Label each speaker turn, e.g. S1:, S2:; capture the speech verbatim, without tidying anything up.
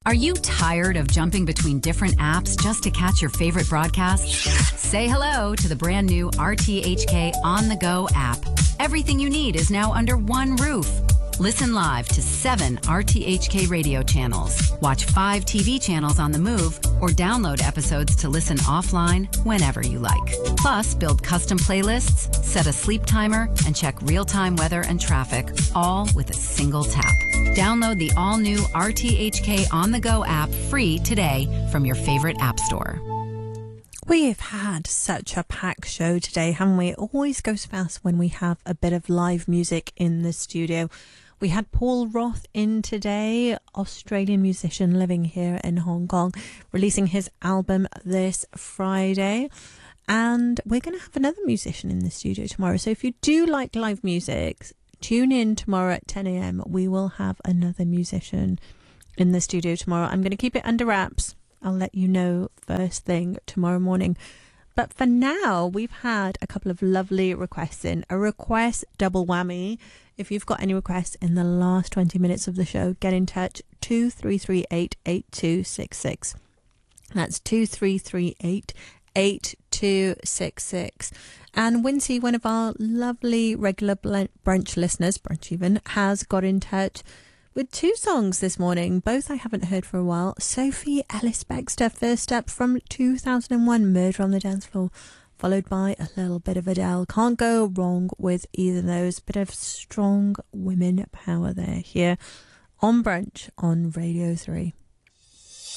S1: Are you tired of jumping between different apps just to catch your favorite broadcasts? Say hello to the brand new R T H K On The Go app. Everything you need is now under one roof. Listen live to seven R T H K radio channels, watch five T V channels on the move, or download episodes to listen offline whenever you like. Plus, build custom playlists, set a sleep timer, and check real-time weather and traffic, all with a single tap. Download the all-new R T H K On The Go app free today from your favorite app store.
S2: We've had such a packed show today, haven't we? It always goes fast when we have a bit of live music in the studio. We had Paul Roth in today, Australian musician living here in Hong Kong, releasing his album this Friday. And we're going to have another musician in the studio tomorrow. So if you do like live music, tune in tomorrow at ten a.m. We will have another musician in the studio tomorrow. I'm going to keep it under wraps. I'll let you know first thing tomorrow morning. But for now, we've had a couple of lovely requests in. A request double whammy. If you've got any requests in the last twenty minutes of the show, get in touch, two three three eight, eight two six six. That's two three three eight, eight two six six. And Wincy, one of our lovely regular brunch listeners, brunch even, has got in touch with two songs this morning. Both I haven't heard for a while. Sophie Ellis-Bextor, first up from two thousand one, Murder on the Dance Floor, followed by a little bit of Adele. Can't go wrong with either of those. Bit of strong women power there here on Brunch on Radio three.